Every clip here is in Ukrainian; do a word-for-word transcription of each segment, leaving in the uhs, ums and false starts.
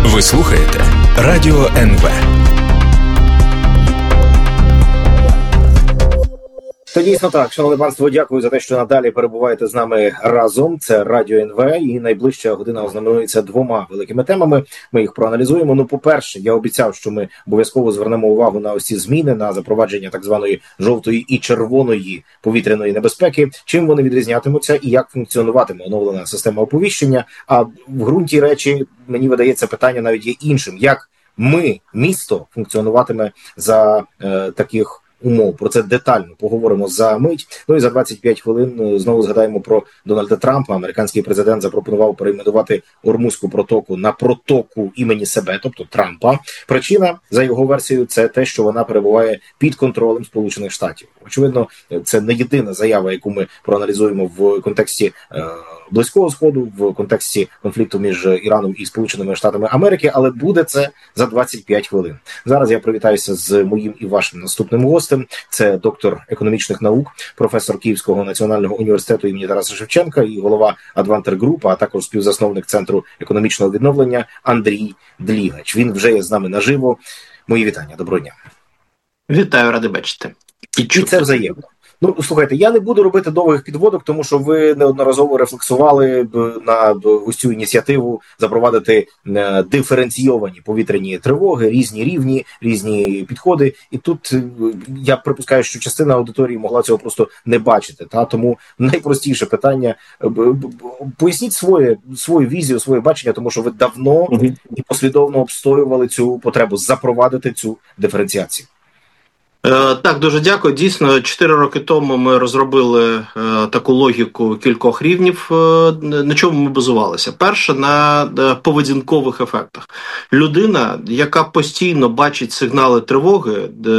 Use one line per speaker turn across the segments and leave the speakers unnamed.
Ви слухаєте Радіо ен ве.
Та дійсно так, шановне панство, дякую за те, що надалі перебуваєте з нами разом. Це Радіо ен ве, і найближча година ознаменується двома великими темами. Ми їх проаналізуємо. Ну, по-перше, я обіцяв, що ми обов'язково звернемо увагу на ось ці зміни, на запровадження так званої жовтої і червоної повітряної небезпеки, чим вони відрізнятимуться і як функціонуватиме оновлена система оповіщення. А в ґрунті речі, мені видається, питання навіть є іншим. Як ми, місто, функціонуватиме за е, таких умов. Про це детально поговоримо за мить. Ну і за двадцять п'ять хвилин знову згадаємо про Дональда Трампа. Американський президент запропонував перейменувати Ормузьку протоку на протоку імені себе, тобто Трампа. Причина, за його версією, це те, що вона перебуває під контролем Сполучених Штатів. Очевидно, це не єдина заява, яку ми проаналізуємо в контексті е- Близького Сходу, в контексті конфлікту між Іраном і Сполученими Штатами Америки, але буде це за двадцять п'ять хвилин. Зараз я привітаюся з моїм і вашим наступним гостем. Це доктор економічних наук, професор Київського національного університету імені Тараса Шевченка і голова Advanter Group, а також співзасновник Центру економічного відновлення Андрій Длігач. Він вже є з нами наживо. Мої вітання. Доброго дня.
Вітаю, радий бачити.
І, і це взаємно. Ну, слухайте, я не буду робити довгих підводок, тому що ви неодноразово рефлексували на ось цю ініціативу запровадити диференційовані повітряні тривоги, різні рівні, різні підходи. І тут я припускаю, що частина аудиторії могла цього просто не бачити. Та? Тому найпростіше питання – поясніть своє, свою візію, своє бачення, тому що ви давно і послідовно обстоювали цю потребу запровадити цю диференціацію.
Так, дуже дякую. Дійсно, чотири роки тому ми розробили е, таку логіку кількох рівнів, е, на чому ми базувалися. Перше, на е, поведінкових ефектах. Людина, яка постійно бачить сигнали тривоги, е,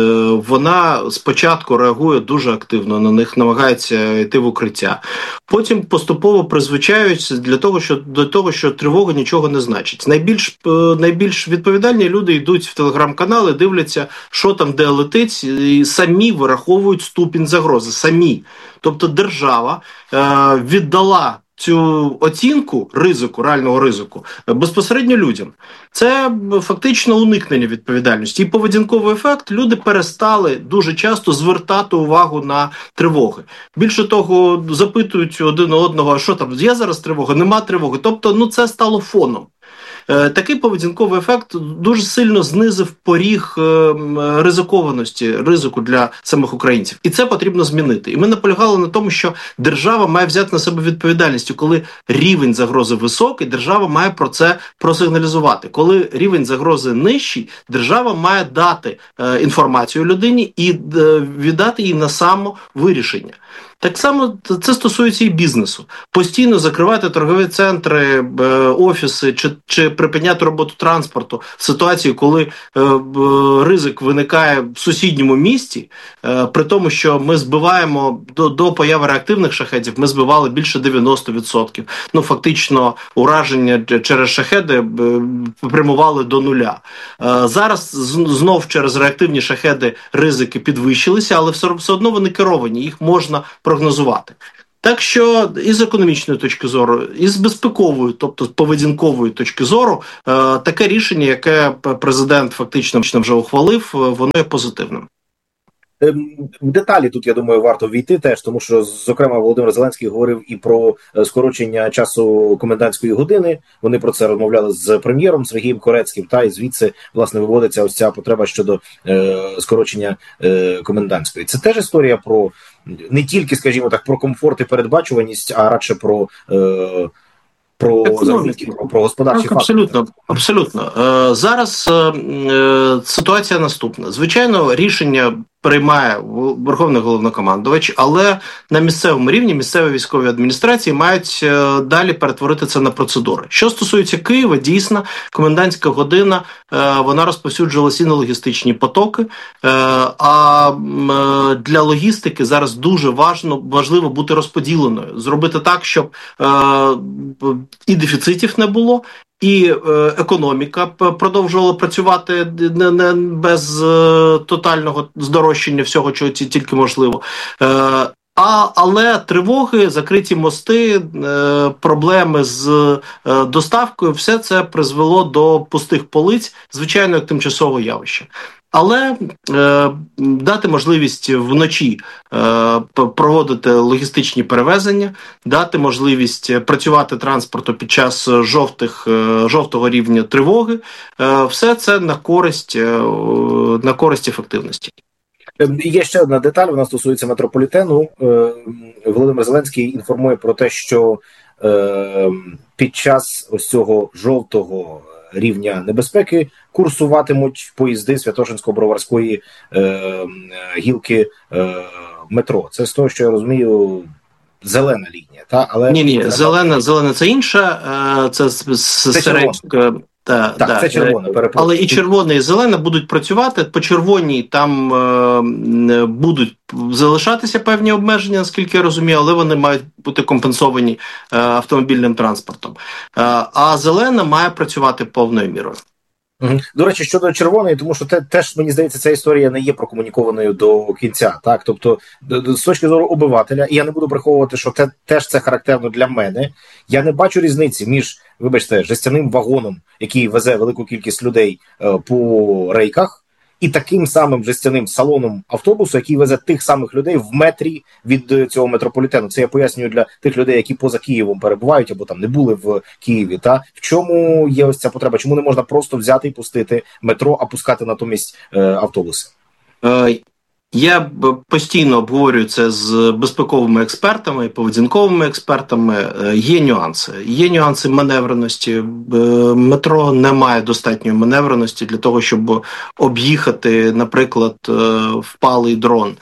вона спочатку реагує дуже активно на них, намагається йти в укриття. Потім поступово призвичаються для того, що, до того, що тривога нічого не значить. Найбільш, е, найбільш відповідальні люди йдуть в телеграм-канали, дивляться, що там де летить, і самі вираховують ступінь загрози. Самі. Тобто держава е, віддала цю оцінку ризику, реального ризику, безпосередньо людям. Це фактично уникнення відповідальності. І поведінковий ефект, люди перестали дуже часто звертати увагу на тривоги. Більше того, запитують один одного, а що там, є зараз тривога, нема тривоги. Тобто, ну це стало фоном. Такий поведінковий ефект дуже сильно знизив поріг ризикованості, ризику для самих українців. І це потрібно змінити. І ми наполягали на тому, що держава має взяти на себе відповідальність. Коли рівень загрози високий, держава має про це просигналізувати. Коли рівень загрози нижчий, держава має дати інформацію людині і віддати їй на самовирішення. Так само це стосується і бізнесу. Постійно закривати торгові центри, офіси чи, чи припиняти роботу транспорту в ситуації, коли е, ризик виникає в сусідньому місті, е, при тому, що ми збиваємо до, до появи реактивних шахедів, ми збивали більше дев'яносто відсотків. Ну, фактично, ураження через шахеди е, прямували до нуля. Е, зараз знов через реактивні шахеди ризики підвищилися, але все, все одно вони керовані, їх можна прогнозувати. Так що і з економічної точки зору, і з безпекової, тобто з поведінкової точки зору, е, таке рішення, яке президент фактично вже ухвалив, воно є позитивним.
В деталі тут, я думаю, варто війти теж, тому що, зокрема, Володимир Зеленський говорив і про скорочення часу комендантської години. Вони про це розмовляли з прем'єром Сергієм Корецьким, та і звідси, власне, виводиться ось ця потреба щодо е, скорочення е, комендантської. Це теж історія про не тільки, скажімо так, про комфорт і передбачуваність, а радше про е, Про, про, про господарчі
факти. Абсолютно, абсолютно. Е, зараз е, ситуація наступна. Звичайно, рішення приймає Верховний Головнокомандувач, але на місцевому рівні місцеві військові адміністрації мають е, далі перетворити це на процедури. Що стосується Києва, дійсно, комендантська година, е, вона розповсюджувалася і на логістичні потоки, е, а е, для логістики зараз дуже важно, важливо бути розподіленою, зробити так, щоб е, і дефіцитів не було, і е, економіка продовжувала працювати не, не без е, тотального здорожчання всього, чого тільки можливо. Е, А, але тривоги, закриті мости, е, проблеми з е, доставкою, все це призвело до пустих полиць, звичайно, як тимчасове явище. Але е, дати можливість вночі е, проводити логістичні перевезення, дати можливість працювати транспорту під час жовтих, е, жовтого рівня тривоги, е, все це на користь, е, на користь ефективності.
Є ще одна деталь, вона стосується метрополітену. Володимир Зеленський інформує про те, що під час ось цього жовтого рівня небезпеки курсуватимуть поїзди Святошинсько-Броварської гілки метро. Це з того, що я розумію, зелена лінія. Та? Але
ні, ні, зелена, зелена це інша, це, це середня. Та,
так,
да.
це червона, перепрошую.
Але і червона, і зелена будуть працювати. По червоній там е, будуть залишатися певні обмеження, наскільки я розумію, але вони мають бути компенсовані е, автомобільним транспортом. Е, а зелена має працювати повною мірою.
До речі, щодо червоної, тому що те, теж, мені здається, ця історія не є прокомунікованою до кінця. Так, тобто, з точки зору обивателя, і я не буду приховувати, що те, теж це характерно для мене, я не бачу різниці між, вибачте, жестяним вагоном, який везе велику кількість людей е, по рейках, і таким самим жестяним салоном автобусу, який везе тих самих людей в метрі від цього метрополітену. Це я пояснюю для тих людей, які поза Києвом перебувають або там не були в Києві. Та в чому є ось ця потреба? Чому не можна просто взяти і пустити метро, а пускати натомість е, автобуси? Е,
Я постійно обговорюю це з безпековими експертами і поведінковими експертами. Є нюанси. Є нюанси маневреності. Метро не має достатньої маневреності для того, щоб об'їхати, наприклад, впалий дрон.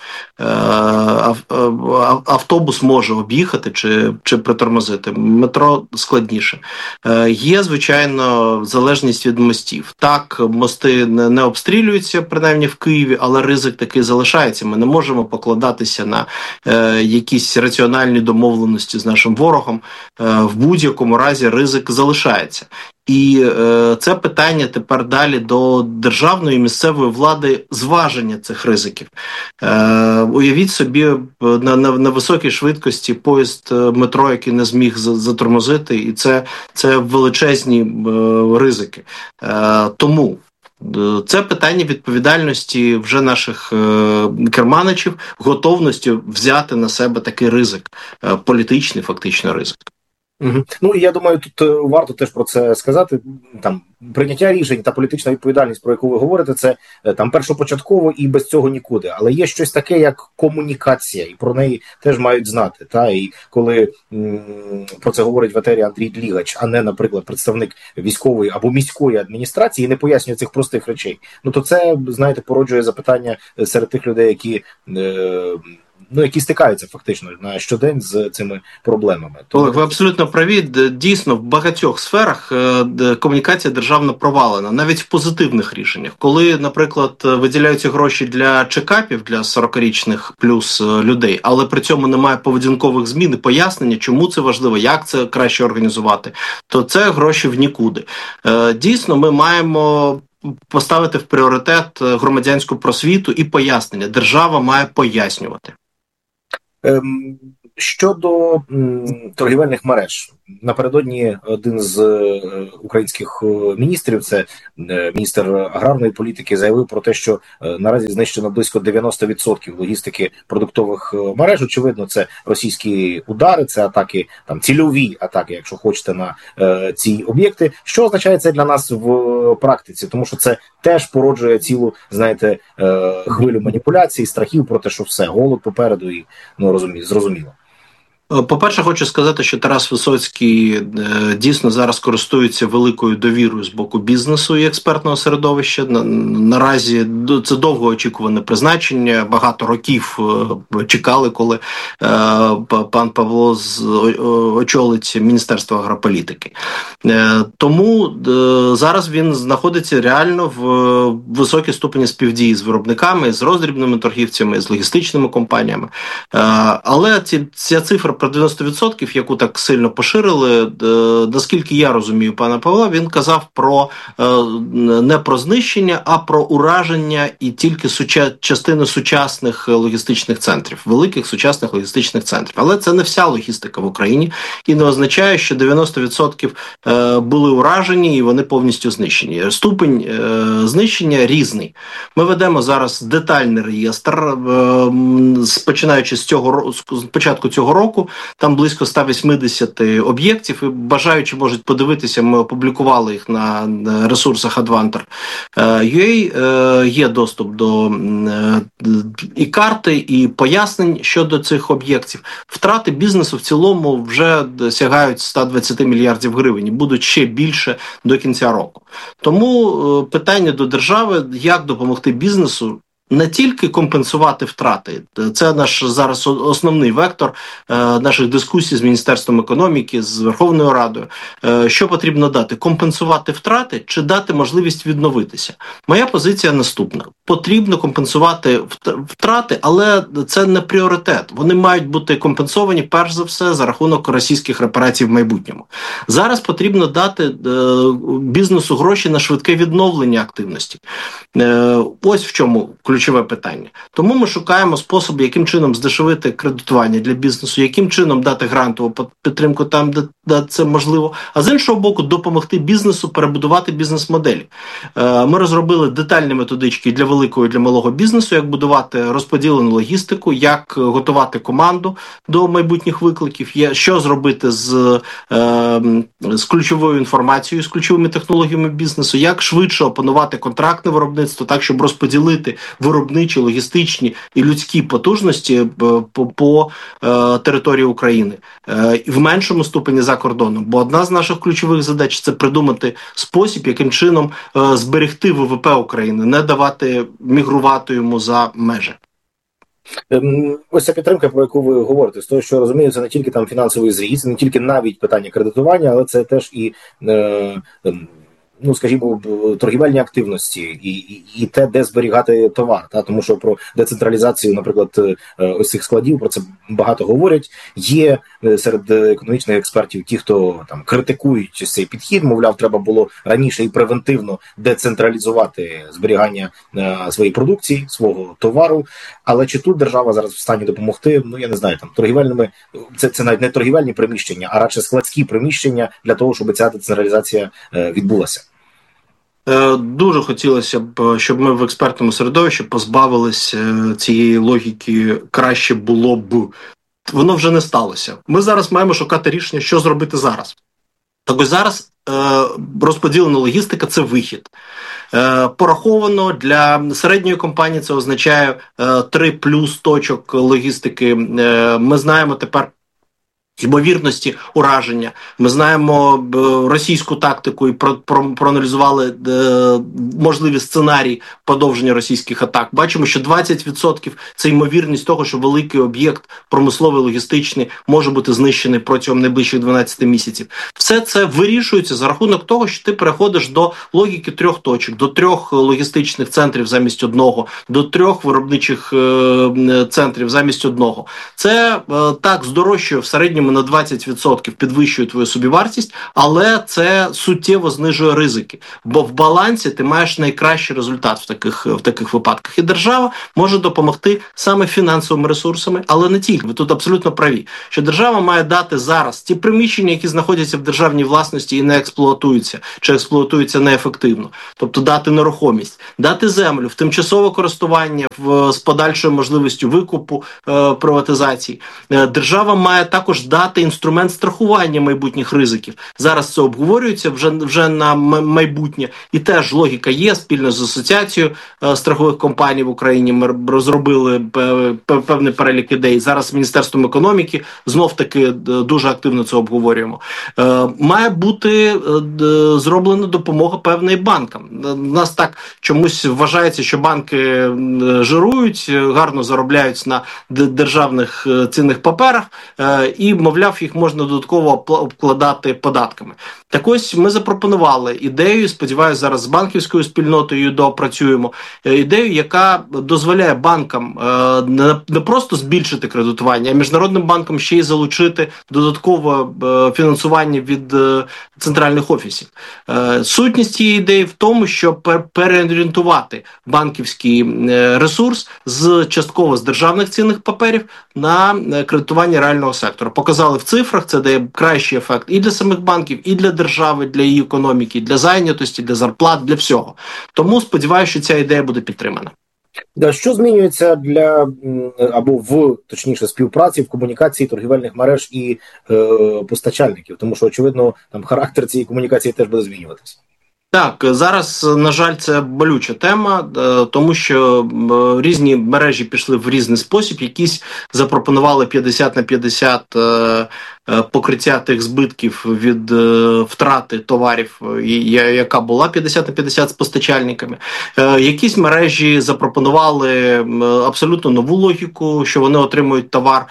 Автобус може об'їхати чи, чи притормозити. Метро складніше. Є, звичайно, залежність від мостів. Так, мости не обстрілюються, принаймні в Києві, але ризик такий залишається. Ми не можемо покладатися на е, якісь раціональні домовленості з нашим ворогом. Е, в будь-якому разі ризик залишається. І е, це питання тепер далі до державної і місцевої влади зваження цих ризиків. Е, уявіть собі, на, на, на високій швидкості поїзд метро, який не зміг затормозити, і це, це величезні е, ризики. Е, тому це питання відповідальності вже наших е, керманичів, готовності взяти на себе такий ризик, е, політичний фактично ризик.
Угу. Ну, і я думаю, тут варто теж про це сказати. Там прийняття рішень та політична відповідальність, про яку ви говорите, це там першопочатково і без цього нікуди. Але є щось таке, як комунікація, і про неї теж мають знати. Та і коли м- про це говорить в етері Андрій Длігач, а не, наприклад, представник військової або міської адміністрації, і не пояснює цих простих речей. Ну то це, знаєте, породжує запитання серед тих людей, які. Е- Ну, які стикаються фактично на щодень з цими проблемами.
Тому... Олег, ви абсолютно праві. Дійсно, в багатьох сферах комунікація державна провалена, навіть в позитивних рішеннях. Коли, наприклад, виділяються гроші для чекапів для сорокарічних плюс людей, але при цьому немає поведінкових змін і пояснення, чому це важливо, як це краще організувати, то це гроші в нікуди. Дійсно, ми маємо поставити в пріоритет громадянську просвіту і пояснення. Держава має пояснювати.
Щодо м, торгівельних мереж, напередодні один з е, українських міністрів, це е, міністр аграрної політики, заявив про те, що е, наразі знищено близько дев'яносто відсотків логістики продуктових мереж. Очевидно, це російські удари, це атаки, там цільові атаки, якщо хочете, на е, ці об'єкти. Що означає це для нас в практиці? Тому що це теж породжує цілу, знаєте, е, хвилю маніпуляцій, страхів про те, що все, голод попереду і, ну, розумі, зрозуміло.
По-перше, хочу сказати, що Тарас Висоцький е, дійсно зараз користується великою довірою з боку бізнесу і експертного середовища. На, наразі це довгоочікуване призначення. Багато років е, чекали, коли е, пан Павло з, о, очолить Міністерство агрополітики. Е, тому е, зараз він знаходиться реально в високій ступені співдії з виробниками, з роздрібними торгівцями, з логістичними компаніями. Е, але ці, ця цифра про дев'яносто відсотків, яку так сильно поширили, наскільки я розумію пана Павла, він казав про не про знищення, а про ураження і тільки суча... частини сучасних логістичних центрів, великих сучасних логістичних центрів. Але це не вся логістика в Україні і не означає, що дев'яносто відсотків були уражені і вони повністю знищені. Ступень знищення різний. Ми ведемо зараз детальний реєстр, починаючи з цього з початку цього року, там близько сто вісімдесят об'єктів, і бажаючи можуть подивитися, ми опублікували їх на ресурсах Advanter точка ю а, є доступ до і карти, і пояснень щодо цих об'єктів. Втрати бізнесу в цілому вже сягають сто двадцять мільярдів гривень і будуть ще більше до кінця року. Тому питання до держави, як допомогти бізнесу, не тільки компенсувати втрати, це наш зараз основний вектор е, наших дискусій з Міністерством економіки, з Верховною Радою. Е, що потрібно дати? Компенсувати втрати чи дати можливість відновитися? Моя позиція наступна. Потрібно компенсувати втрати, але це не пріоритет. Вони мають бути компенсовані, перш за все, за рахунок російських репарацій в майбутньому. Зараз потрібно дати е, бізнесу гроші на швидке відновлення активності. Е, ось в чому ключове питання. Тому ми шукаємо способи, яким чином здешевити кредитування для бізнесу, яким чином дати грантову підтримку там, де, де це можливо, а з іншого боку, допомогти бізнесу перебудувати бізнес-моделі. Е, ми розробили детальні методички для великого і для малого бізнесу, як будувати розподілену логістику, як готувати команду до майбутніх викликів, що зробити з, е, з ключовою інформацією, з ключовими технологіями бізнесу, як швидше опанувати контрактне виробництво, так, щоб розподілити виробничі, логістичні і людські потужності по, по е, території України е, в меншому ступені за кордоном. Бо одна з наших ключових задач – це придумати спосіб, яким чином е, зберегти ВВП України, не давати мігрувати йому за межі.
Ось ця підтримка, про яку ви говорите, з того, що розумію, це не тільки там фінансовий зріст, не тільки навіть питання кредитування, але це теж і е, ну, скажімо, торгівельні активності і, і, і те, де зберігати товар. Та? Тому що про децентралізацію, наприклад, ось цих складів, про це багато говорять. Є серед економічних експертів ті, хто там критикують цей підхід, мовляв, треба було раніше і превентивно децентралізувати зберігання е, своєї продукції, свого товару. Але чи тут держава зараз в стані допомогти? Ну, я не знаю, там торгівельними, це, це навіть не торгівельні приміщення, а радше складські приміщення для того, щоб ця децентралізація е, відбулася.
Дуже хотілося б, щоб ми в експертному середовищі позбавились цієї логіки «краще було б». Воно вже не сталося. Ми зараз маємо шукати рішення, що зробити зараз. Так ось зараз розподілена логістика – це вихід. Пораховано для середньої компанії це означає три плюс точок логістики. Ми знаємо тепер ймовірності ураження. Ми знаємо російську тактику і про, про, проаналізували е, можливі сценарії подовження російських атак. Бачимо, що двадцять відсотків це ймовірність того, що великий об'єкт промисловий, логістичний може бути знищений протягом найближчих дванадцяти місяців. Все це вирішується за рахунок того, що ти переходиш до логіки трьох точок, до трьох логістичних центрів замість одного, до трьох виробничих е, центрів замість одного. Це е, так здорожчує в середньому на двадцять відсотків, підвищує твою собівартість, але це суттєво знижує ризики. Бо в балансі ти маєш найкращий результат в таких, в таких випадках. І держава може допомогти саме фінансовими ресурсами, але не тільки. Ви тут абсолютно праві. Що держава має дати зараз ті приміщення, які знаходяться в державній власності і не експлуатуються, чи експлуатуються неефективно. Тобто дати нерухомість, дати землю в тимчасове користування в, з подальшою можливістю викупу, е, приватизації. Е, держава має також дати інструмент страхування майбутніх ризиків. Зараз це обговорюється вже, вже на майбутнє. І теж логіка є, спільно з асоціацією е, страхових компаній в Україні ми розробили певний перелік ідей. Зараз з Міністерством економіки знов-таки дуже активно це обговорюємо. Е, має бути е, зроблена допомога певна і банкам. У нас так чомусь вважається, що банки жирують, гарно заробляють на державних цінних паперах е, і мовляв, їх можна додатково обкладати податками. Так ось ми запропонували ідею, сподіваюся, зараз з банківською спільнотою доопрацюємо, ідею, яка дозволяє банкам не просто збільшити кредитування, а міжнародним банкам ще й залучити додаткове фінансування від центральних офісів. Сутність цієї ідеї в тому, щоб переорієнтувати банківський ресурс з частково з державних цінних паперів на кредитування реального сектора. Показали в цифрах, це дає кращий ефект і для самих банків, і для держави, для її економіки, для зайнятості, для зарплат, для всього. Тому сподіваюся, що ця ідея буде підтримана.
Що змінюється для або в точніше співпраці в комунікації торгівельних мереж і е, постачальників? Тому що очевидно там характер цієї комунікації теж буде змінюватися.
Так, зараз, на жаль, це болюча тема, тому що різні мережі пішли в різний спосіб, якісь запропонували п'ятдесят на п'ятдесят покриття тих збитків від втрати товарів, яка була п'ятдесят на п'ятдесят з постачальниками. Якісь мережі запропонували абсолютно нову логіку, що вони отримують товар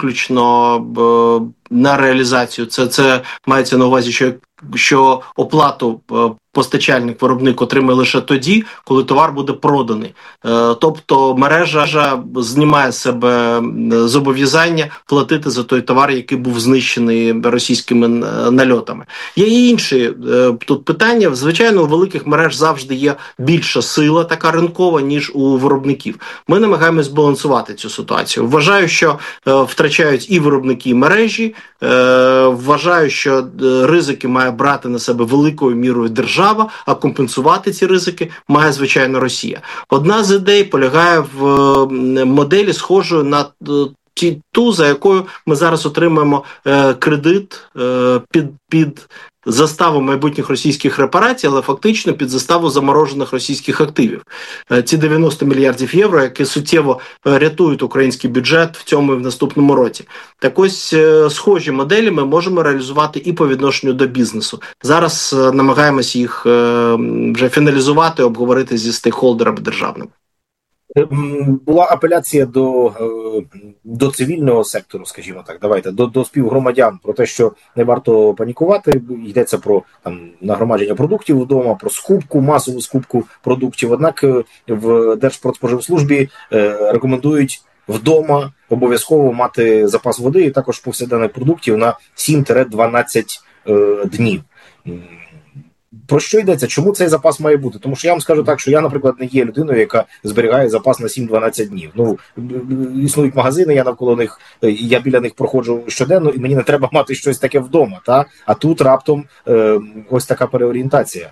виключно на реалізацію. Це, це мається на увазі, що що оплату постачальник, виробник отримає лише тоді, коли товар буде проданий. Тобто мережа знімає з себе зобов'язання платити за той товар, який був знищений російськими нальотами. Є і інші тут питання. Звичайно, у великих мереж завжди є більша сила, така ринкова, ніж у виробників. Ми намагаємось збалансувати цю ситуацію. Вважаю, що втрачають і виробники, і мережі. Вважаю, що ризики має брати на себе великою мірою держава, а компенсувати ці ризики має, звичайно, Росія. Одна з ідей полягає в моделі, схожої на ту, за якою ми зараз отримаємо кредит під, під заставу майбутніх російських репарацій, але фактично під заставу заморожених російських активів. Ці дев'яносто мільярдів євро, які суттєво рятують український бюджет в цьому і в наступному році. Так ось схожі моделі ми можемо реалізувати і по відношенню до бізнесу. Зараз намагаємось їх вже фіналізувати, обговорити зі стейкхолдерами державними.
Була апеляція до, до цивільного сектору, скажімо так, давайте, до, до співгромадян про те, що не варто панікувати, йдеться про там нагромадження продуктів вдома, про скупку, масову скупку продуктів, однак в Держпродспоживслужбі е, рекомендують вдома обов'язково мати запас води і також повсякденних продуктів на сім-дванадцять е, днів. Про що йдеться? Чому цей запас має бути? Тому що я вам скажу так, що я, наприклад, не є людиною, яка зберігає запас на сім-дванадцять днів. Ну, існують магазини, я навколо них, я біля них проходжу щоденно, і мені не треба мати щось таке вдома. Та? А тут раптом е, ось така переорієнтація.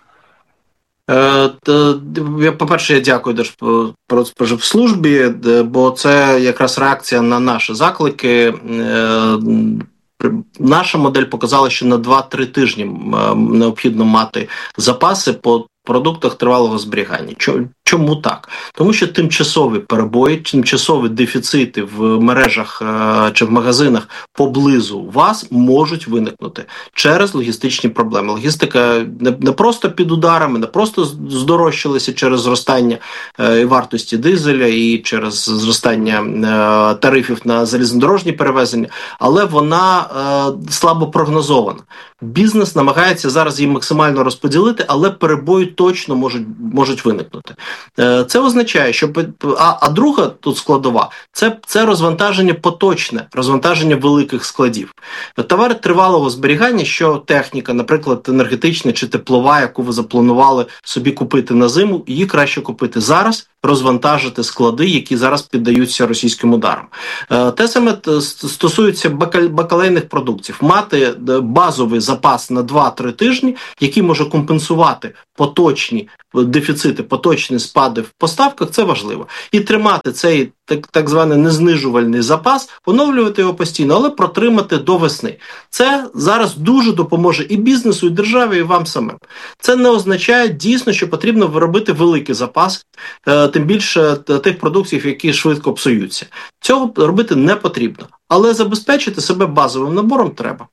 Е, по-перше, я дякую Держпродспоживслужбі, бо це якраз реакція на наші заклики. Е, Наша модель показала, що на два-три тижні необхідно мати запаси по продуктах тривалого зберігання. Чому так? Тому що тимчасові перебої, тимчасові дефіцити в мережах чи в магазинах поблизу вас можуть виникнути через логістичні проблеми. Логістика не просто під ударами, не просто здорожчалася через зростання вартості дизеля і через зростання тарифів на залізнодорожні перевезення, але вона слабо прогнозована. Бізнес намагається зараз її максимально розподілити, але перебої точно можуть, можуть виникнути. Це означає, що а, а друга тут складова це, це розвантаження поточне, розвантаження великих складів. Товари тривалого зберігання, що техніка, наприклад, енергетична чи теплова, яку ви запланували собі купити на зиму, її краще купити зараз, розвантажити склади, які зараз піддаються російським ударам. Те саме стосується бакалейних продуктів. Мати базовий запас на два-три тижні, який може компенсувати поточні дефіцити, поточні спади в поставках, це важливо. І тримати цей так, так званий незнижувальний запас, оновлювати його постійно, але протримати до весни. Це зараз дуже допоможе і бізнесу, і державі, і вам самим. Це не означає дійсно, що потрібно виробити великий запас, тим більше тих продуктів, які швидко псуються. Цього робити не потрібно, але забезпечити себе базовим набором треба.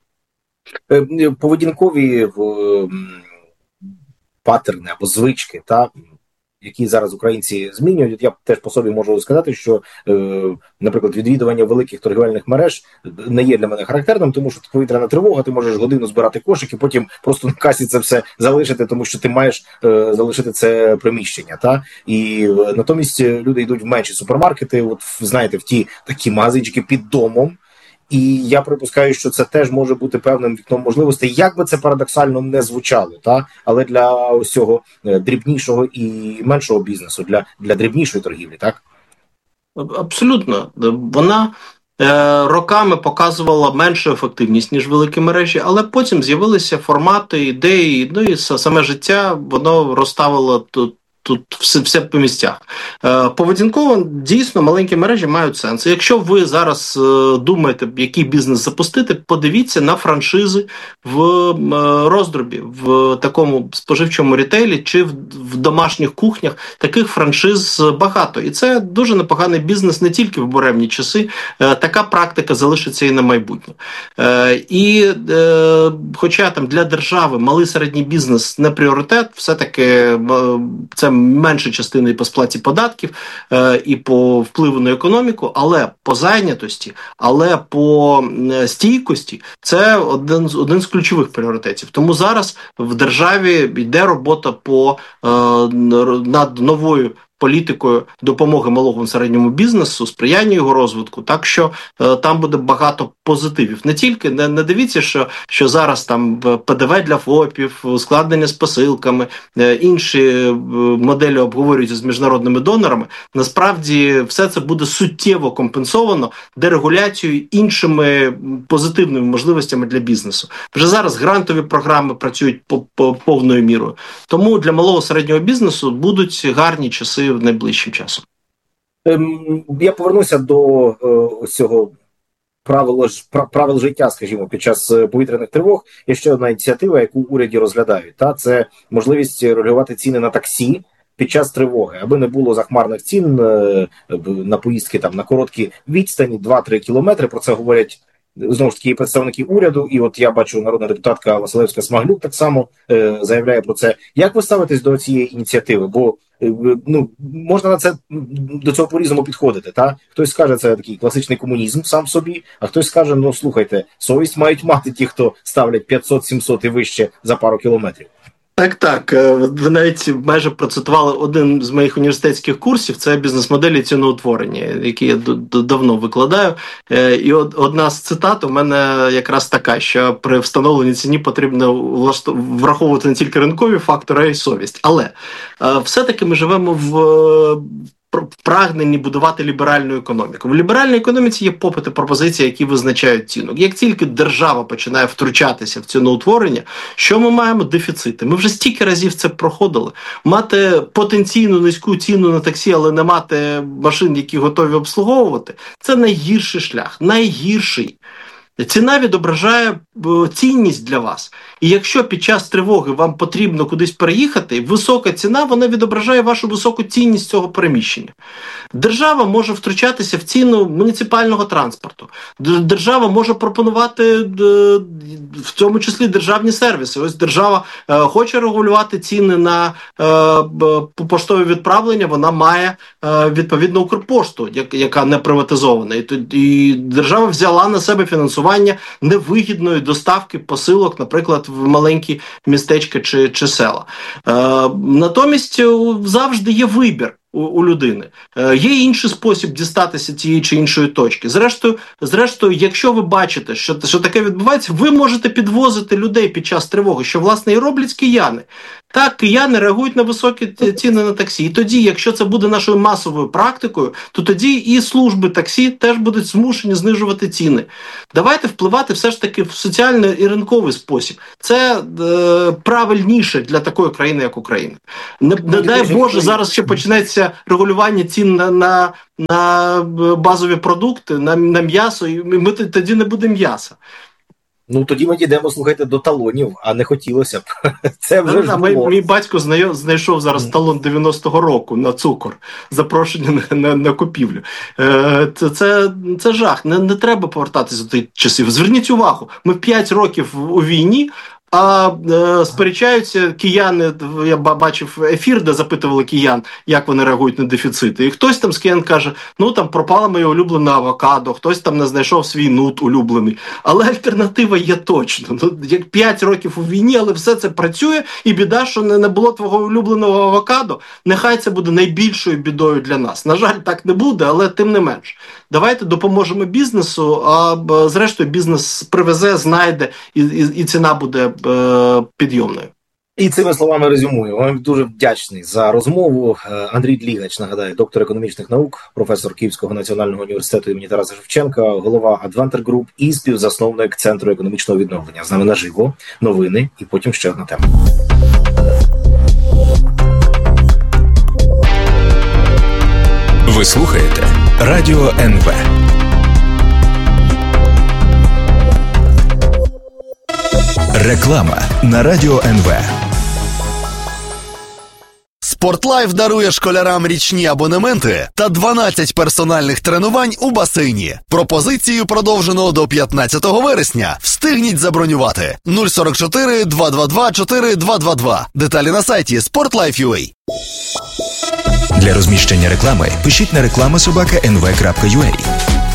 Поведінкові паттерни або звички, та які зараз українці змінюють. От я теж по собі можу сказати, що, е, наприклад, відвідування великих торгівельних мереж не є для мене характерним, тому що повітряна тривога, ти можеш годину збирати кошик і потім просто на касі це все залишити, тому що ти маєш е, залишити це приміщення. Та? І е, натомість люди йдуть в менші супермаркети, от знаєте, в ті такі магазинчики під домом. І я припускаю, що це теж може бути певним вікном можливостей, як би це парадоксально не звучало, та але для ось цього дрібнішого і меншого бізнесу, для, для дрібнішої торгівлі, так?
Абсолютно. Вона е, роками показувала меншу ефективність, ніж великі мережі, але потім з'явилися формати, ідеї, ну і саме життя, воно розставило тут. Тут все, все по місцях. Е, поведінково, дійсно, маленькі мережі мають сенс. Якщо ви зараз е, думаєте, який бізнес запустити, подивіться на франшизи в е, роздробі, в такому споживчому рітейлі чи в, в домашніх кухнях. Таких франшиз багато. І це дуже непоганий бізнес не тільки в буремні часи. Е, така практика залишиться і на майбутнє. Е, і е, хоча там для держави малий середній бізнес не пріоритет, все-таки е, це менша частина і по сплаті податків, е, і по впливу на економіку, але по зайнятості, але по стійкості це один, один з ключових пріоритетів. Тому зараз в державі йде робота по е, над новою політикою допомоги малому і середньому бізнесу, сприяння його розвитку, так що е, там буде багато позитивів. Не тільки, не, не дивіться, що, що зараз там ПДВ для ФОПів, ускладнення з посилками, е, інші е, моделі обговорюються з міжнародними донорами. Насправді все це буде суттєво компенсовано дерегуляцією, іншими позитивними можливостями для бізнесу. Вже зараз грантові програми працюють по, по повною мірою. Тому для малого і середнього бізнесу будуть гарні часи найближчим часом.
Я повернуся до е, ось цього правил, правил життя, скажімо, під час повітряних тривог. Є ще одна ініціатива, яку в уряді розглядають. Та? Це можливість регулювати ціни на таксі під час тривоги, аби не було захмарних цін е, на поїздки там, на короткі відстані, два-три кілометри. Про це говорять знову ж таки представники уряду, і от я бачу, народна депутатка Василевська-Смаглюк так само е, заявляє про це. Як ви ставитесь до цієї ініціативи? Бо е, ну можна на це до цього по-різному підходити. Та хтось скаже, це такий класичний комунізм сам собі, а хтось скаже, ну слухайте, совість мають мати ті, хто ставлять п'ятсот-сімсот і вище за пару кілометрів.
Так, так. Ви навіть майже процитували один з моїх університетських курсів, це бізнес-моделі ціноутворення, які я давно викладаю. І одна з цитат у мене якраз така, що при встановленні ціні потрібно враховувати не тільки ринкові фактори, а й совість. Але все-таки ми живемо в прагненні будувати ліберальну економіку. В ліберальній економіці є попит і пропозиції, які визначають ціну. Як тільки держава починає втручатися в ціноутворення, що ми маємо? Дефіцити. Ми вже стільки разів це проходили. Мати потенційну низьку ціну на таксі, але не мати машин, які готові обслуговувати, це найгірший шлях. Найгірший. Ціна відображає цінність для вас. І якщо під час тривоги вам потрібно кудись переїхати, висока ціна, вона відображає вашу високу цінність цього переміщення. Держава може втручатися в ціну муніципального транспорту. Держава може пропонувати в цьому числі державні сервіси. Ось держава хоче регулювати ціни на поштові відправлення, вона має відповідно Укрпошту, яка не приватизована. І держава взяла на себе фінансування невигідної доставки посилок, наприклад, в маленькі містечка чи, чи села. Е, натомість завжди є вибір у, у людини. Е, є інший спосіб дістатися тієї чи іншої точки. Зрештою, зрештою, якщо ви бачите, що, що таке відбувається, ви можете підвозити людей під час тривоги, що, власне, і роблять кияни. Так, кияни реагують на високі ціни на таксі. І тоді, якщо це буде нашою масовою практикою, то тоді і служби таксі теж будуть змушені знижувати ціни. Давайте впливати все ж таки в соціальний і ринковий спосіб. Це е, правильніше для такої країни, як Україна. Не, не дай Боже, зараз ще почнеться регулювання цін на, на, на базові продукти, на, на м'ясо, і ми тоді не буде м'яса.
Ну, тоді ми дійдемо, слухайте, до талонів, а не хотілося б. Це вже
ж було. Мій батько знайшов зараз талон дев'яностого року на цукор, запрошення на, на, на купівлю. Е, це, це, це жах, не, не треба повертатися до тих часів. Зверніть увагу, ми п'ять років у війні, а е, сперечаються кияни. Я бачив ефір, де запитували киян, як вони реагують на дефіцити. І хтось там з киян каже, ну там пропала моє улюблене авокадо, хтось там не знайшов свій нут улюблений. Але альтернатива є точно. Ну, як п'ять років у війні, але все це працює, і біда, що не, не було твого улюбленого авокадо, нехай це буде найбільшою бідою для нас. На жаль, так не буде, але тим не менш. Давайте допоможемо бізнесу, а зрештою бізнес привезе, знайде, і, і, і ціна буде е, підйомною.
І цими словами резюмую. Вам дуже вдячний за розмову. Андрій Длігач, нагадаю, доктор економічних наук, професор Київського національного університету імені Тараса Шевченка, голова Advanter Group і співзасновник Центру економічного відновлення. З нами наживо, новини і потім ще одна тема.
Ви слухаєте Радіо ен ве. Реклама на Радіо ен ве.
Спортлайф дарує школярам річні абонементи та дванадцять персональних тренувань у басейні. Пропозицію продовжено до п'ятнадцятого вересня. Встигніть забронювати. нуль сорок чотири два два два чотири два два два. Деталі на сайті спортлайф крапка ю а.
Для розміщення реклами пишіть на реклама собака ен ве крапка ю а.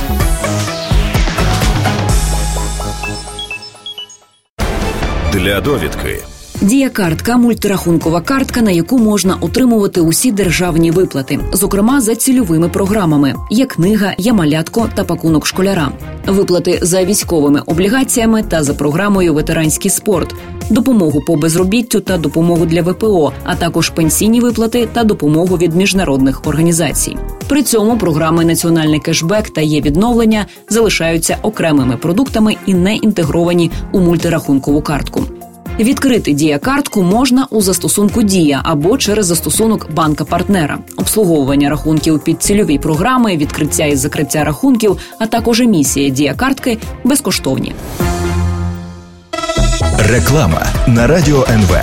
Для довідки.
Дія-картка – мультирахункова картка, на яку можна отримувати усі державні виплати, зокрема за цільовими програмами «Є книга», «Є малятко» та «Пакунок школяра». Виплати за військовими облігаціями та за програмою «Ветеранський спорт», допомогу по безробіттю та допомогу для ве пе о, а також пенсійні виплати та допомогу від міжнародних організацій. При цьому програми «Національний кешбек» та «Є-відновлення» залишаються окремими продуктами і не інтегровані у мультирахункову картку. Відкрити Дія-картку можна у застосунку Дія або через застосунок банка-партнера. Обслуговування рахунків під цільові програми, відкриття і закриття рахунків, а також емісія Дія-картки безкоштовні.
Реклама на Радіо ен ве.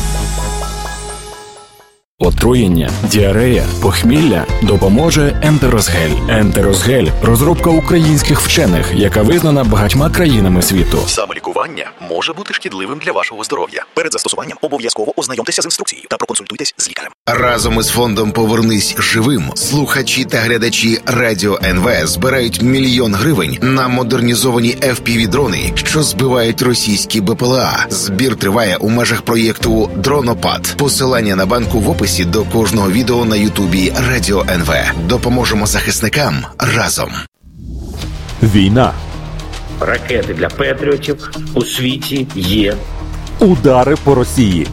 Отруєння, діарея, похмілля допоможе Ентерозгель. Ентерозгель – розробка українських вчених, яка визнана багатьма країнами світу.
Самолікування може бути шкідливим для вашого здоров'я. Перед застосуванням обов'язково ознайомтеся з інструкцією та проконсультуйтесь з лікарем.
Разом із фондом «Повернись живим» слухачі та глядачі Радіо ен ве збирають мільйон гривень на модернізовані еф пі ві-дрони, що збивають російські бе пе ел а. Збір триває у межах проєкту «Дронопад». Посилання на банку в описі до кожного відео на Ютубі Радіо ен ве. Допоможемо захисникам разом.
Війна.
Ракети для патріотів у світі є.
Удари по Росії.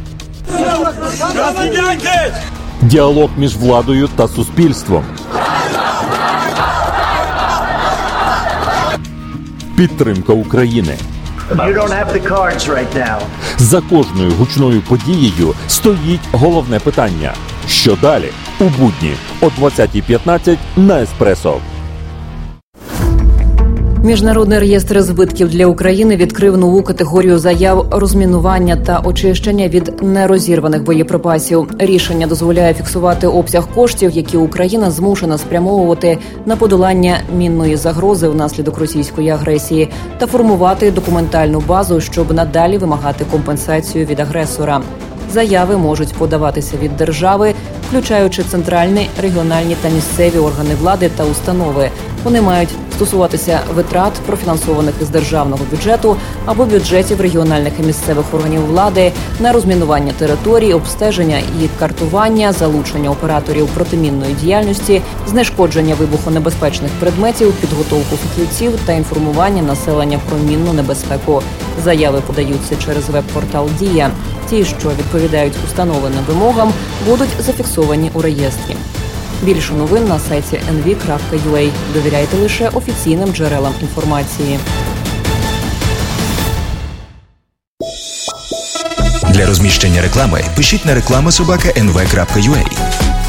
Діалог між владою та суспільством. Підтримка України.
You don't have the cards right now.
За кожною гучною подією стоїть головне питання. Що далі? У будні о двадцятій п'ятнадцять на Еспресо.
Міжнародний реєстр збитків для України відкрив нову категорію заяв розмінування та очищення від нерозірваних боєприпасів. Рішення дозволяє фіксувати обсяг коштів, які Україна змушена спрямовувати на подолання мінної загрози внаслідок російської агресії, та формувати документальну базу, щоб надалі вимагати компенсацію від агресора. Заяви можуть подаватися від держави, включаючи центральні, регіональні та місцеві органи влади та установи. Вони мають стосуватися витрат, профінансованих із державного бюджету або бюджетів регіональних і місцевих органів влади, на розмінування територій, обстеження і картування, залучення операторів протимінної діяльності, знешкодження вибухонебезпечних предметів, підготовку фахівців та інформування населення про мінну небезпеку. Заяви подаються через веб-портал «Дія». Ті, що відповідають установленим вимогам, будуть зафіксовані у реєстрі. Більше новин на сайті ен ве крапка ю а. Довіряйте лише офіційним джерелам інформації.
Для розміщення реклами пишіть на реклама собака ен ве крапка ю а.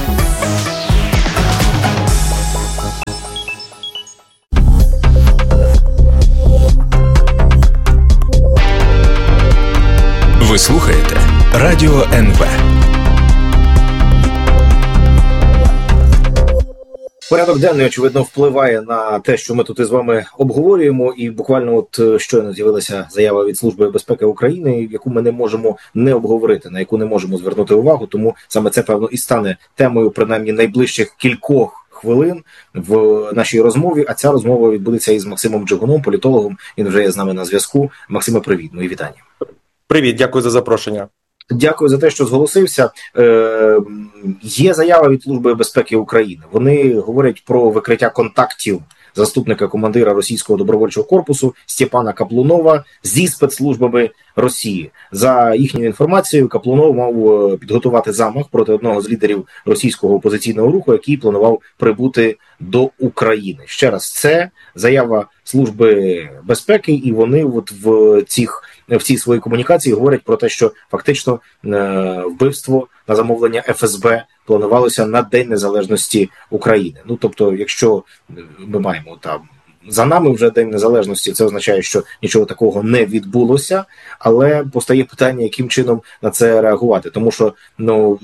Ви слухаєте Радіо ен ве.
Порядок денний, очевидно, впливає на те, що ми тут із вами обговорюємо, і буквально от щойно з'явилася заява від Служби безпеки України, яку ми не можемо не обговорити, на яку не можемо звернути увагу, тому саме це, певно, і стане темою, принаймні, найближчих кількох хвилин в нашій розмові, а ця розмова відбудеться із Максимом Джигуном, політологом, він вже є з нами на зв'язку. Максиме, привіт, мої вітання.
Привіт, дякую за запрошення.
Дякую за те, що зголосився. Е, є заява від Служби безпеки України. Вони говорять про викриття контактів заступника командира російського добровольчого корпусу Степана Каплунова зі спецслужбами Росії. За їхньою інформацією, Каплунов мав підготувати замах проти одного з лідерів російського опозиційного руху, який планував прибути до України. Ще раз, це заява Служби безпеки, і вони от в цих в цій своїй комунікації говорять про те, що фактично е, вбивство на замовлення еф ес бе планувалося на День Незалежності України. Ну, тобто, якщо ми маємо там за нами вже День Незалежності, це означає, що нічого такого не відбулося, але постає питання, яким чином на це реагувати. Тому що, ну,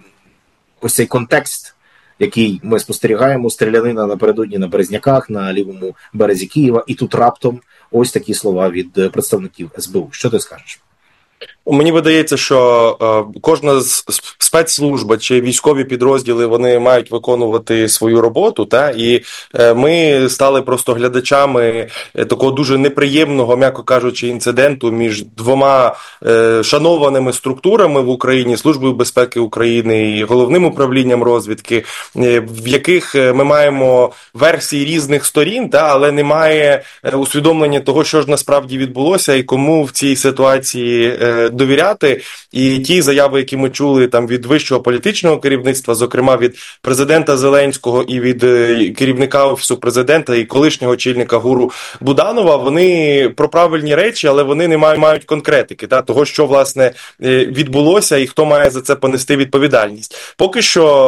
ось цей контекст, який ми спостерігаємо, стрілянина напередодні на Березняках, на лівому березі Києва, і тут раптом ось такі слова від представників ес бе у. Що ти скажеш?
Мені видається, що е, кожна з спецслужба чи військові підрозділи, вони мають виконувати свою роботу, та і е, ми стали просто глядачами е, такого дуже неприємного, м'яко кажучи, інциденту між двома е, шанованими структурами в Україні, Службою безпеки України і Головним управлінням розвідки, е, в яких ми маємо версії різних сторін, та але немає е, усвідомлення того, що ж насправді відбулося і кому в цій ситуації е, довіряти. І ті заяви, які ми чули там від вищого політичного керівництва, зокрема від президента Зеленського і від керівника Офісу президента і колишнього очільника ГУРу Буданова, вони про правильні речі, але вони не мають конкретики, та, того, що, власне, відбулося і хто має за це понести відповідальність. Поки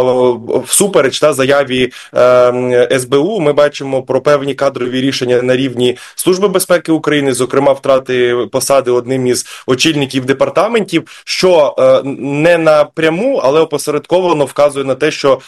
що, всупереч та заяві е, ес бе у, ми бачимо про певні кадрові рішення на рівні Служби безпеки України, зокрема втрати посади одним із очільників департаментів, що е, не напряму, але опосередковано вказує на те, що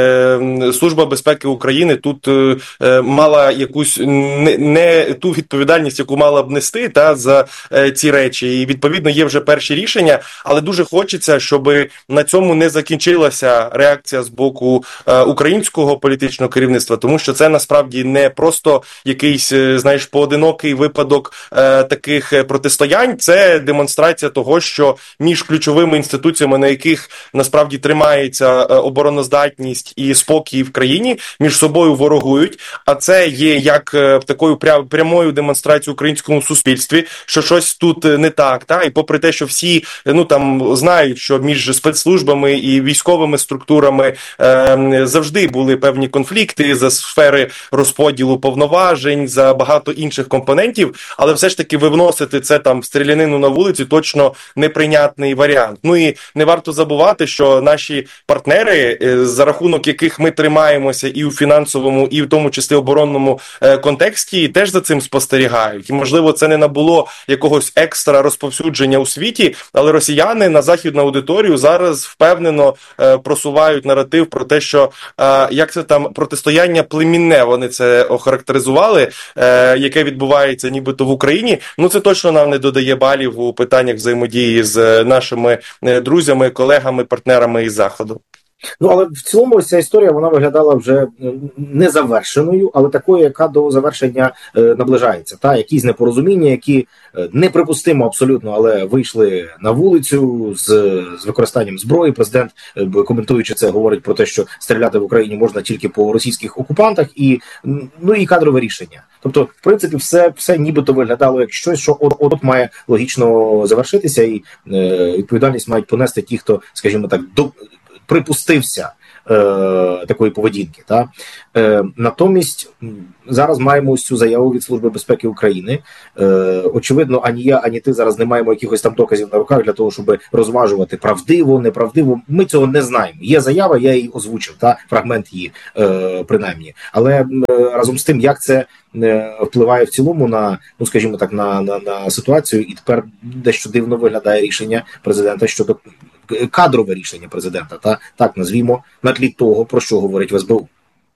е, Служба безпеки України тут е, мала якусь не, не ту відповідальність, яку мала б нести та, за е, ці речі. І, відповідно, є вже перші рішення, але дуже хочеться, щоб на цьому не закінчилася реакція з боку е, українського політичного керівництва, тому що це насправді не просто якийсь, знаєш, поодинокий випадок е, таких протистоянь, це демонстрація того, що між ключовими інституціями, на яких насправді тримається обороноздатність і спокій в країні, між собою ворогують, а це є як такою прямою демонстрацією українському суспільстві, що щось тут не так, та? І попри те, що всі, ну, там, знають, що між спецслужбами і військовими структурами е, завжди були певні конфлікти за сфери розподілу повноважень, за багато інших компонентів, але все ж таки вивносити це там в стрілянину на вулиці точно неприйнятний варіант. Ну і не варто забувати, що наші партнери, за рахунок яких ми тримаємося і у фінансовому, і в тому числі оборонному контексті, теж за цим спостерігають. І, можливо, це не набуло якогось екстра розповсюдження у світі, але росіяни на західну аудиторію зараз впевнено просувають наратив про те, що, як це там, протистояння племінне, вони це охарактеризували, яке відбувається нібито в Україні. Ну, це точно нам не додає балів у питаннях взаємодії з нашими друзями, колегами, партнерами із Заходу.
Ну, але в цілому ця історія, вона виглядала вже не завершеною, але такою, яка до завершення е, наближається. Та якісь непорозуміння, які е, неприпустимо абсолютно, але вийшли на вулицю з, з використанням зброї. Президент, е, коментуючи це, говорить про те, що стріляти в Україні можна тільки по російських окупантах, і, ну, і кадрове рішення. Тобто, в принципі, все, все нібито виглядало як щось, що от-от має логічно завершитися, і е, відповідальність мають понести ті, хто, скажімо так, до припустився е, такої поведінки. Та? Е, натомість зараз маємо ось цю заяву від Служби безпеки України. Е, очевидно, ані я, ані ти зараз не маємо якихось там доказів на руках для того, щоб розважувати правдиво, неправдиво. Ми цього не знаємо. Є заява, я її озвучив, та? Фрагмент її, е, принаймні. Але е, разом з тим, як це е, впливає в цілому на, ну скажімо так, на, на, на ситуацію, і тепер дещо дивно виглядає рішення президента щодо кадрове рішення президента, та так назвімо, на тлі того, про що говорить в ес бе у.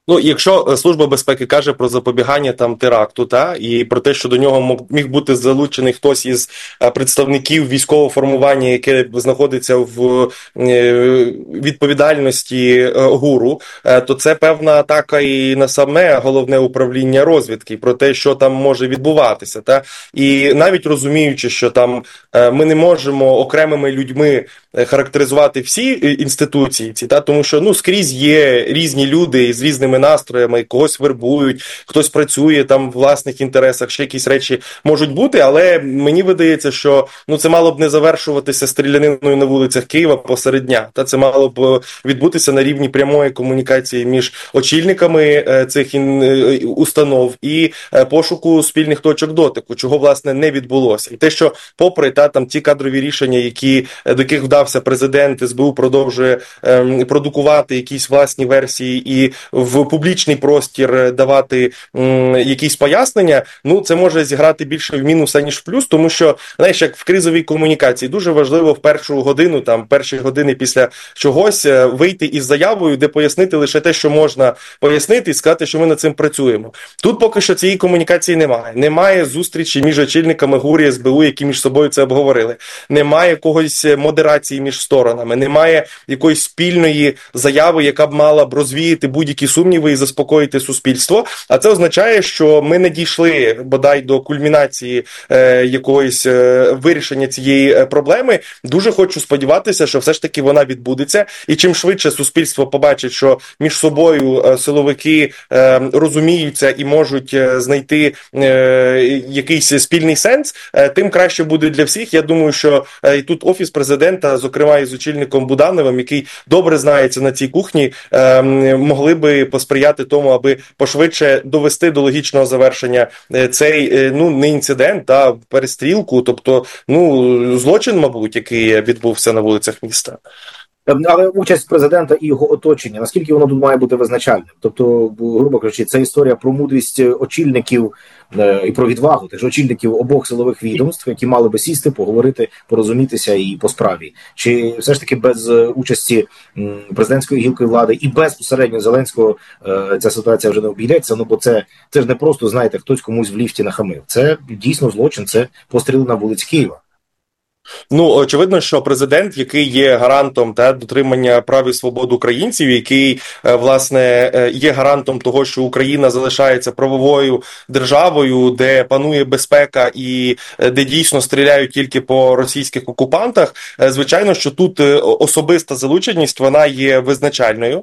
Ну, якщо Служба безпеки каже про запобігання там теракту, та і про те, що до нього міг бути залучений хтось із представників військового формування, яке знаходиться в відповідальності ГУРу, то це певна атака і на саме головне управління розвідки, про те, що там може відбуватися. Та і навіть розуміючи, що там ми не можемо окремими людьми характеризувати всі інституції ці, та тому що ну скрізь є різні люди з різними настроями, когось вербують, хтось працює там в власних інтересах, ще якісь речі можуть бути, але мені видається, що ну це мало б не завершуватися стріляниною на вулицях Києва посеред дня. Та це мало б відбутися на рівні прямої комунікації між очільниками цих установ і пошуку спільних точок дотику, чого власне не відбулося. І те, що попри та там ті кадрові рішення, які до яких вдався президент, ес бе у продовжує ем, продукувати якісь власні версії і в публічний простір давати м, якісь пояснення, ну це може зіграти більше в мінус, аніж в плюс, тому що, знаєш, як в кризовій комунікації, дуже важливо в першу годину, там, перші години після чогось вийти із заявою, де пояснити лише те, що можна пояснити і сказати, що ми над цим працюємо. Тут поки що цієї комунікації немає. Немає зустрічі між очільниками ГУР і ес бе у, які між собою це обговорили. Немає когось модерації між сторонами, немає якоїсь спільної заяви, яка б мала б розвіяти будь-які сумніви і заспокоїти суспільство. А це означає, що ми не дійшли бодай до кульмінації е, якогось е, вирішення цієї проблеми. Дуже хочу сподіватися, що все ж таки вона відбудеться. І чим швидше суспільство побачить, що між собою е, силовики е, розуміються і можуть е, знайти е, якийсь спільний сенс, е, тим краще буде для всіх. Я думаю, що е, і тут Офіс президента, зокрема із очільником Будановим, який добре знається на цій кухні, е, могли би посприяти тому, аби пошвидше довести до логічного завершення цей, е, ну, не інцидент, а перестрілку, тобто, ну, злочин, мабуть, який відбувся на вулицях міста.
Але участь президента і його оточення, наскільки воно тут має бути визначальним? Тобто, грубо кажучи, це історія про мудрість очільників е, і про відвагу тих очільників обох силових відомств, які мали би сісти, поговорити, порозумітися і по справі. Чи все ж таки без участі м, президентської гілки влади і безпосередньо Зеленського е, ця ситуація вже не обійдеться? Ну, бо це, це ж не просто, знаєте, хтось комусь в ліфті нахамив. Це дійсно злочин, це постріли на вулиці Києва.
Ну, очевидно, що президент, який є гарантом та дотримання прав і свобод українців, який, власне, є гарантом того, що Україна залишається правовою державою, де панує безпека і де дійсно стріляють тільки по російських окупантах, звичайно, що тут особиста залученість, вона є визначальною.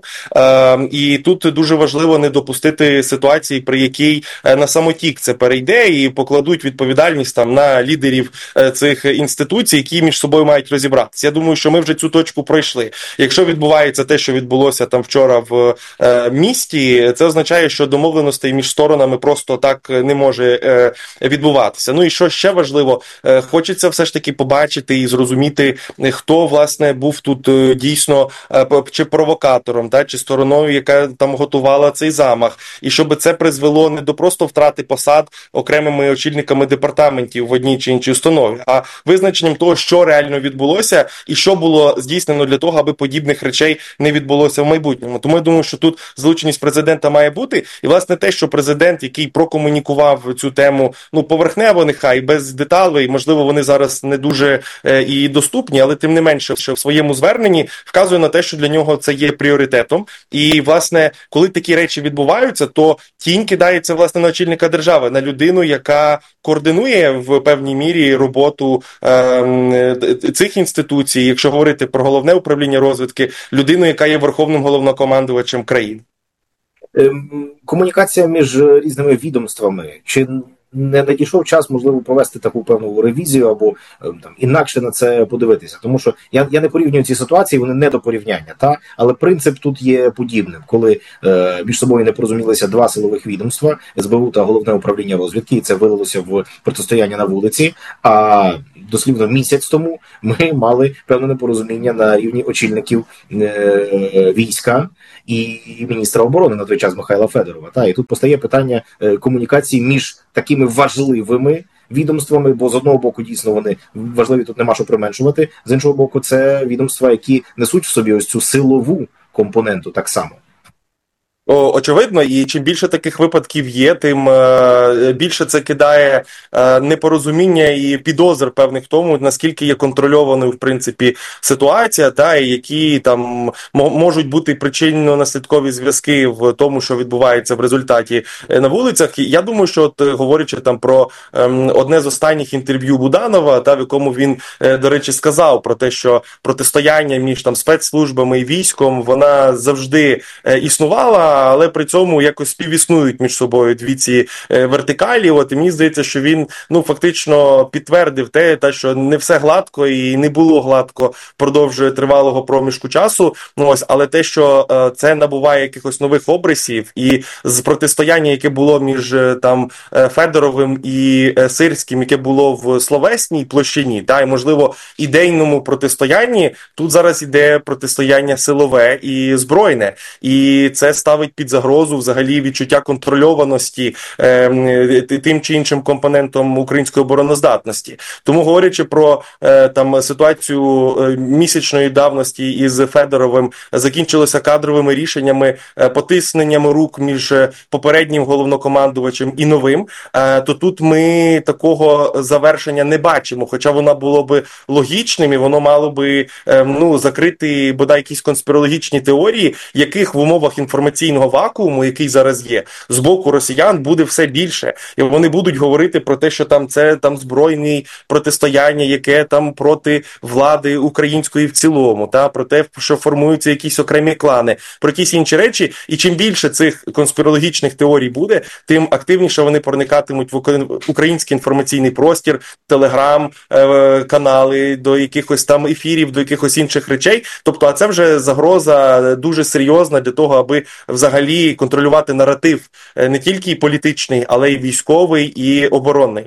І тут дуже важливо не допустити ситуації, при якій на самотік це перейде і покладуть відповідальність там на лідерів цих інституцій, які між собою мають розібратися. Я думаю, що ми вже цю точку пройшли. Якщо відбувається те, що відбулося там вчора в е, місті, це означає, що домовленостей між сторонами просто так не може е, відбуватися. Ну і що ще важливо, е, хочеться все ж таки побачити і зрозуміти, хто, власне, був тут е, дійсно е, чи провокатором, та, чи стороною, яка там готувала цей замах. І щоб це призвело не до просто втрати посад окремими очільниками департаментів в одній чи іншій установі, а визначенням того, що реально відбулося і що було здійснено для того, аби подібних речей не відбулося в майбутньому. Тому я думаю, що тут залученість президента має бути. І, власне, те, що президент, який прокомунікував цю тему, ну, поверхнево нехай, без деталей, можливо, вони зараз не дуже е, і доступні, але тим не менше, що в своєму зверненні вказує на те, що для нього це є пріоритетом. І, власне, коли такі речі відбуваються, то тінь кидається, власне, на очільника держави, на людину, яка координує в певній мірі роботу е, цих інституцій, якщо говорити про головне управління розвідки, людину, яка є верховним головнокомандувачем країни.
Комунікація між різними відомствами. Чи не надійшов час, можливо, провести таку певну ревізію або там інакше на це подивитися? Тому що я, я не порівнюю ці ситуації, вони не до порівняння, та? Але принцип тут є подібним, коли е, між собою не порозумілися два силових відомства, ес бе у та Головне управління розвідки, і це вилилося в протистояння на вулиці, а дослівно місяць тому ми мали певне непорозуміння на рівні очільників е, війська і міністра оборони на той час Михайла Федорова. Та? І тут постає питання е, комунікації між такими важливими відомствами, бо з одного боку дійсно вони важливі, тут нема що применшувати, з іншого боку це відомства, які несуть в собі ось цю силову компоненту так само.
О, очевидно, і чим більше таких випадків є, тим е, більше це кидає е, непорозуміння і підозр певних в тому, наскільки є контрольованою, в принципі, ситуація, та, і які там можуть бути причинно-наслідкові зв'язки в тому, що відбувається в результаті на вулицях. Я думаю, що от, говорячи там про е, одне з останніх інтерв'ю Буданова, та, в якому він, е, до речі, сказав про те, що протистояння між там спецслужбами і військом, вона завжди е, існувала, але при цьому якось співіснують між собою дві ці е, вертикалі. От, і мені здається, що він ну фактично підтвердив те, та, що не все гладко і не було гладко впродовж тривалого проміжку часу. Ну, ось, але те, що е, це набуває якихось нових обрисів, і з протистояння, яке було між е, там е, Федоровим і е, Сирським, яке було в словесній площині, та, і, можливо, ідейному протистоянні, тут зараз іде протистояння силове і збройне. І це ставить під загрозу взагалі відчуття контрольованості е, тим чи іншим компонентом української обороноздатності. Тому, говорячи про е, там ситуацію е, місячної давності із Федоровим, закінчилося кадровими рішеннями, е, потисненнями рук між попереднім головнокомандувачем і новим, е, то тут ми такого завершення не бачимо, хоча воно було би логічним і воно мало би е, ну, закрити бодай якісь конспірологічні теорії, яких в умовах інформаційного вакууму, який зараз є, з боку росіян буде все більше. І вони будуть говорити про те, що там це там збройне протистояння, яке там проти влади української в цілому, та про те, що формуються якісь окремі клани, про якісь інші речі. І чим більше цих конспірологічних теорій буде, тим активніше вони проникатимуть в український інформаційний простір, телеграм-канали, до якихось там ефірів, до якихось інших речей. Тобто, а це вже загроза дуже серйозна для того, аби взагалі контролювати наратив не тільки політичний, але й військовий, і оборонний.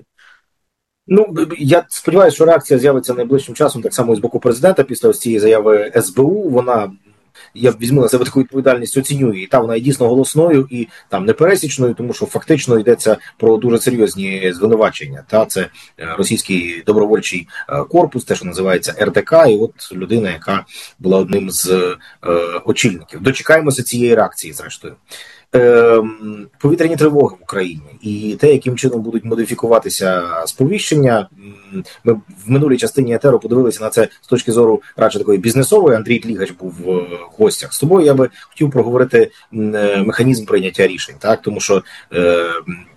Ну, я сподіваюся, що реакція з'явиться найближчим часом, так само і з боку президента, після ось цієї заяви ес бе у. Вона, я візьму на себе таку відповідальність, оцінюю, і та вона є дійсно голосною і там непересічною, тому що фактично йдеться про дуже серйозні звинувачення. Та це російський добровольчий корпус, те, що називається ер де ка, і от людина, яка була одним з е, очільників. Дочекаємося цієї реакції, зрештою. Е, повітряні тривоги в Україні і те, яким чином будуть модифікуватися сповіщення. Ми в минулій частині етеру подивилися на це з точки зору радше такої бізнесової. Андрій Тлігач був в гостях. З тобою я би хотів проговорити механізм прийняття рішень, так, тому що е,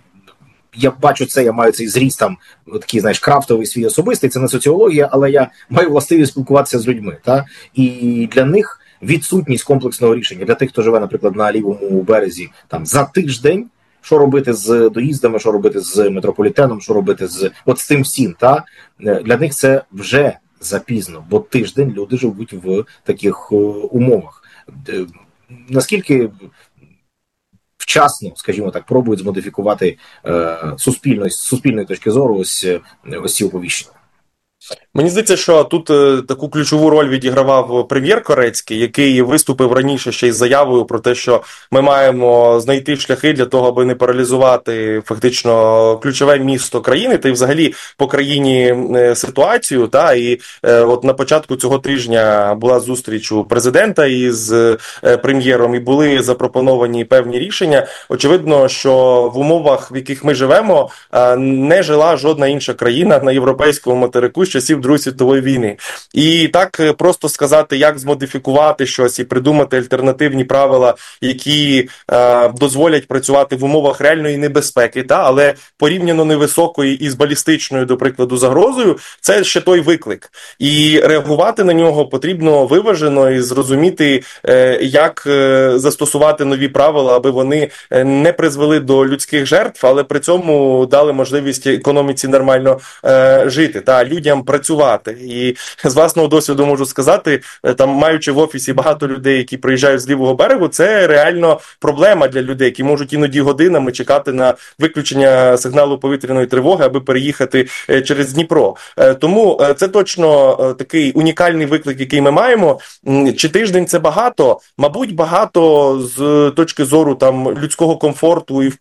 я бачу це, я маю цей зріст там, такий, знаєш, крафтовий свій особистий, це не соціологія, але я маю властивість спілкуватися з людьми, так, і для них відсутність комплексного рішення для тих, хто живе, наприклад, на лівому березі, там за тиждень, що робити з доїздами, що робити з метрополітеном, що робити з от з цим всім, та для них це вже запізно, бо тиждень люди живуть в таких умовах. Наскільки вчасно, скажімо так, пробують змодифікувати е, суспільно, з суспільної точки зору ось, ось ці оповіщення?
Мені здається, що тут е, таку ключову роль відігравав прем'єр Корецький, який виступив раніше ще із заявою про те, що ми маємо знайти шляхи для того, аби не паралізувати фактично ключове місто країни, та й взагалі по країні е, ситуацію. Та, і е, от на початку цього тижня була зустріч у президента із е, прем'єром, і були запропоновані певні рішення. Очевидно, що в умовах, в яких ми живемо, е, не жила жодна інша країна на європейському материку з часів Другої світової війни. І так просто сказати, як змодифікувати щось і придумати альтернативні правила, які е, дозволять працювати в умовах реальної небезпеки, та, але порівняно невисокої із балістичною, до прикладу, загрозою, це ще той виклик. І реагувати на нього потрібно виважено і зрозуміти, е, як е, застосувати нові правила, аби вони не призвели до людських жертв, але при цьому дали можливість економіці нормально е, жити, та людям працювати. І з власного досвіду можу сказати, там, маючи в офісі багато людей, які приїжджають з лівого берегу, це реально проблема для людей, які можуть іноді годинами чекати на виключення сигналу повітряної тривоги, аби переїхати через Дніпро. Тому це точно такий унікальний виклик, який ми маємо. Чи тиждень це багато? Мабуть, багато з точки зору там людського комфорту і